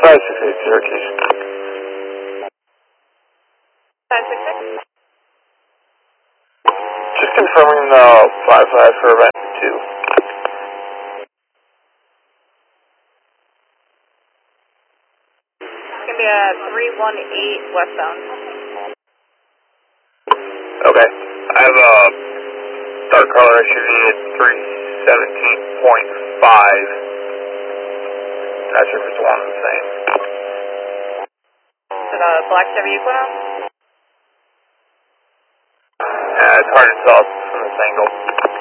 568 Syracuse. 566. Just confirming the 55 for event 2. It's going to be a 318 westbound. Okay. I have a dark color SUV at 317.5. Not sure if it's one and the same. Is it a black Chevy Equinox? It's hard to tell from this angle.